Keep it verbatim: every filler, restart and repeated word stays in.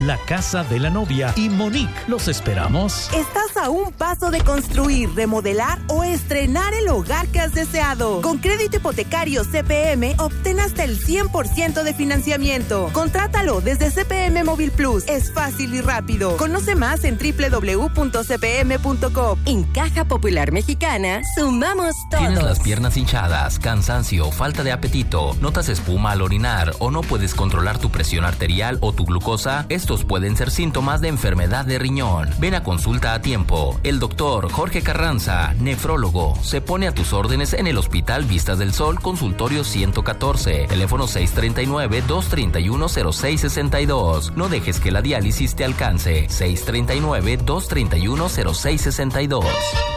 La Casa de la Novia y Monique. ¿Los esperamos? Estás a un paso de construir, remodelar o estrenar el hogar que has deseado. Con crédito hipotecario C P M, obtén hasta el cien por ciento de financiamiento. Contrátalo desde C P M Móvil Plus. Es fácil y rápido. Conoce más en doble u doble u doble u punto c p m punto com. En Caja Popular Mexicana, sumamos todos. ¿Tienes las piernas hinchadas, cansancio, falta de apetito, notas espuma al orinar o no puedes controlar tu presión arterial o tu glucosa? Estos pueden ser síntomas de enfermedad de riñón. Ven a consulta a tiempo. El doctor Jorge Carranza, nefrólogo, se pone a tus órdenes en el Hospital Vistas del Sol, consultorio ciento catorce, teléfono seis tres nueve, dos tres uno, cero seis seis dos. No dejes que la diálisis te alcance. seis tres nueve, dos tres uno, cero seis seis dos.